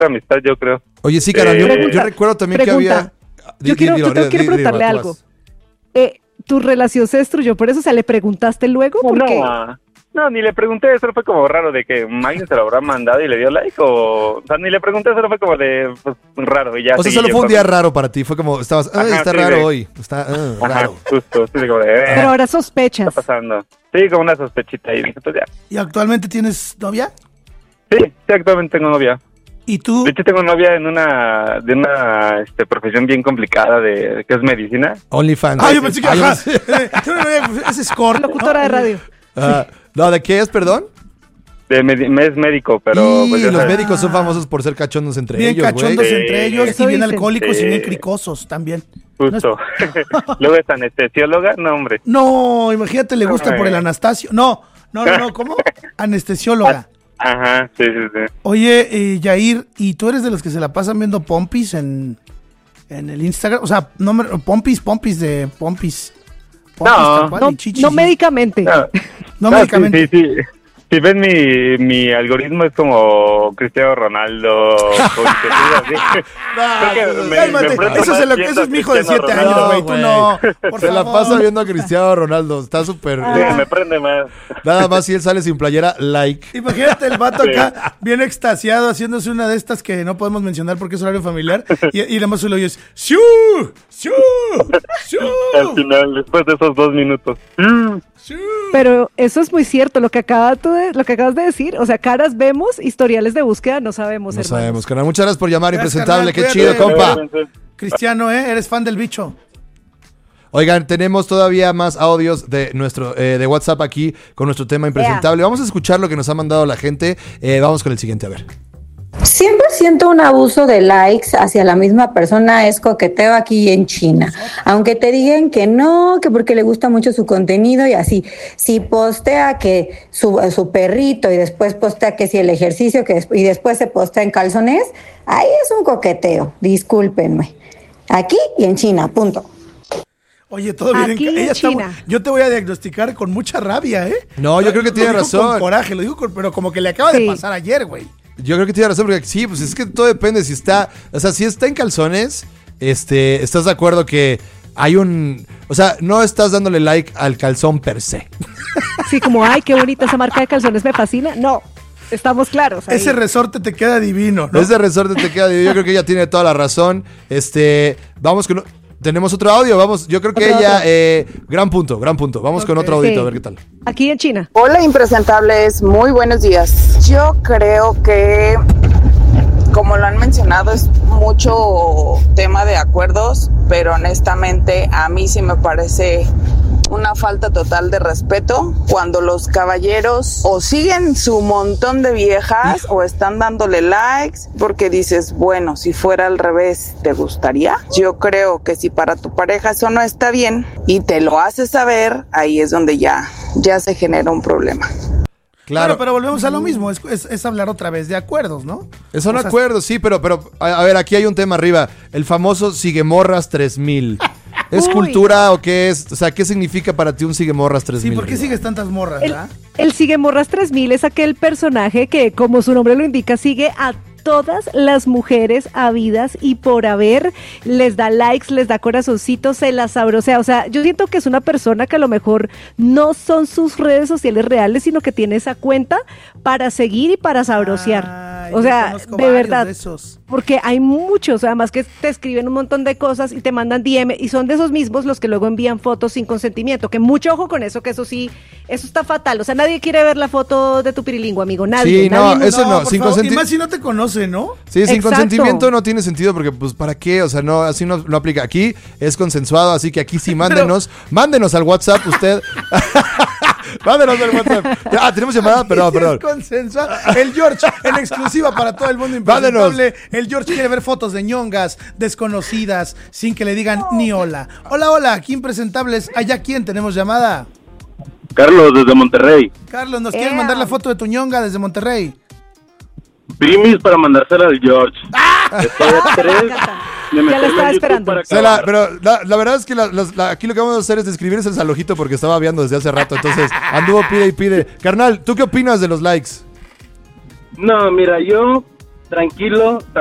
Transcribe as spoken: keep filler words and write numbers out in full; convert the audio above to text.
pura amistad, yo creo. Oye, sí, Carol, Eh, yo, Pregunta, yo recuerdo también pregunta. que había... Di- Yo di- quiero, dilo, yo te di- quiero di- preguntarle dilo, tú algo. vas. Eh, ¿Tu relación se destruyó por eso? O sea, ¿le preguntaste luego? Porque No, no, ni le pregunté, solo fue como raro de que alguien se lo habrá mandado y le dio like o... O sea, ni le pregunté, solo fue como de, pues, raro y ya. O sea, seguí solo yo fue un con- día raro para ti, fue como, estabas, ay, Ajá, está sí, raro de- hoy, está ah, Ajá, raro. justo, sí, de como de... eh, pero ahora ¿qué sospechas. está pasando? Sí, como una sospechita y dije, pues ya. ¿Y actualmente tienes novia? Sí, sí, actualmente tengo novia. ¿Y tú? De hecho, tengo novia en una de una este, profesión bien complicada de que es medicina. OnlyFans. Ah, yo pensé que Ah, yo ajá. pensé- Eh, tengo una novia, es escort. Locutora de radio. Ah, no, ¿de qué es, perdón? De medi- me es médico, pero y pues ya los sabes. médicos son famosos por ser cachondos entre Bien ellos, güey. cachondos Sí. entre ellos Eso y bien dicen. alcohólicos Sí. y bien cricosos también. Justo. Luego es anestesióloga, no, hombre. No, imagínate, le gusta Ay. por el Anastasio. No, no, no, no, ¿cómo? Anestesióloga. Ajá, sí, sí, sí. Oye, eh, Yair, ¿y tú eres de los que se la pasan viendo pompis en, en el Instagram? O sea, no me- pompis, pompis de pompis. Pompis No. tal cual, No, y chichis, no sí. médicamente. No, No no, médicamente. Sí, sí, sí. Si ven mi, mi algoritmo es como Cristiano Ronaldo. con que sí, así. Creo que me- Cálmate, me enfrento eso, más es lo- viendo eso es mi hijo de Cristiano siete Ronaldo. años, güey. Tú no, por Se la favor. pasa viendo a Cristiano Ronaldo, está súper... Sí, me prende más. Nada más si él sale sin playera, like. Imagínate el vato acá, bien extasiado, haciéndose una de estas que no podemos mencionar porque es horario familiar. Y, y nada más solo oyes, ¡Siu! ¡Siu! ¡Siu! Al final, después de esos dos minutos. Mm. ¡Siu! Pero eso es muy cierto, lo que, acaba tú de- lo que acabas de decir. O sea, caras vemos, historiales de búsqueda no sabemos, No hermanos. sabemos, carnal. Muchas gracias por llamar, Gracias, impresentable. Qué carnal, chido, cuídate. compa. Cristiano, ¿eh? Eres fan del bicho. Oigan, tenemos todavía más audios de nuestro eh, de WhatsApp aquí con nuestro tema impresentable. Vamos a escuchar lo que nos ha mandado la gente. Eh, vamos con el siguiente, a ver. cien por ciento un abuso de likes hacia la misma persona es coqueteo aquí en China. Aunque te digan que no, que porque le gusta mucho su contenido y así. Si postea que su, su perrito y después postea que si el ejercicio que des- y después se postea en calzones, ahí es un coqueteo. Discúlpenme. Aquí y en China, punto. Oye, todo bien. Aquí en Ella está China. mu- yo te voy a diagnosticar con mucha rabia, ¿eh? No, yo creo que Lo tiene dijo razón. Con coraje, lo digo con, pero como que le acaba de Sí. pasar ayer, güey. Yo creo que tiene razón, porque sí, pues es que todo depende. Si está, o sea, si está en calzones, este, ¿estás de acuerdo que hay un, o sea, no estás dándole like al calzón per se? Sí, como, ay, qué bonita esa marca de calzones, me fascina. No, estamos claros. ahí. Ese resorte te queda divino, ¿no? Ese resorte te queda. Yo creo que ella tiene toda la razón. Este, vamos con. Tenemos otro audio, vamos. Yo creo que Otro, ella, otro. eh, gran punto, gran punto. Vamos con Ok. otro audito, Sí. a ver qué tal. Aquí en China. Hola impresentables, muy buenos días. Yo creo que, como lo han mencionado, es mucho tema de acuerdos, pero honestamente a mí sí me parece una falta total de respeto cuando los caballeros o siguen su montón de viejas o están dándole likes porque dices, bueno, si fuera al revés, ¿te gustaría? Yo creo que si para tu pareja eso no está bien y te lo hace saber, ahí es donde ya, ya se genera un problema. Claro, Claro, pero volvemos a lo mismo, es, es- es hablar otra vez de acuerdos, ¿no? son O sea, acuerdos, sí, pero, pero a, a ver, aquí hay un tema arriba. El famoso Siguemorras tres mil. ¿Es Uy. cultura o qué es? O sea, ¿qué significa para ti un Siguemorras tres mil? Sí, ¿por qué sigues tantas morras, El, verdad? el Sigue Morras tres mil es aquel personaje que, como su nombre lo indica, sigue a todas las mujeres habidas y por haber, les da likes, les da corazoncitos, se las sabrosea. O sea, yo siento que es una persona que a lo mejor no son sus redes sociales reales, sino que tiene esa cuenta para seguir y para sabrosear. Ay, o yo sea, conozco de varios verdad. de esos. Porque hay muchos, además que te escriben un montón de cosas y te mandan D M y son de esos mismos los que luego envían fotos sin consentimiento. Que mucho ojo con eso, que eso sí, eso está fatal. O sea, nadie quiere ver la foto de tu pirilingüe, amigo. Nadie. Sí, nadie no, eso no, por sin favor, consenti- Y más si no te conoce, ¿no? Sí, sin Exacto. consentimiento no tiene sentido porque, pues, ¿para qué? O sea, no, así no, no aplica. Aquí es consensuado, así que aquí sí mándenos. Mándenos al WhatsApp usted. Mándenos al WhatsApp. Ah, ¿tenemos llamada? Perdón, perdón. Es consensual. El George, en exclusiva para todo el mundo Mándenos. impresentable. El George quiere ver fotos de ñongas desconocidas sin que le digan ni hola. Hola, hola, aquí impresentables. ¿Allá quién? ¿Tenemos llamada? Carlos, desde Monterrey. Carlos, ¿nos quieres Ea. mandar la foto de tu ñonga desde Monterrey? Primis para mandársela al George. Estoy a tres de Ya la meterme estaba a YouTube esperando. para O sea, la- acabar. pero la, la verdad es que la- las- la- aquí lo que vamos a hacer es describirse el salojito porque estaba viendo desde hace rato. Entonces, anduvo pide y pide. Carnal, ¿tú qué opinas de los likes? No, mira, yo tranquilo,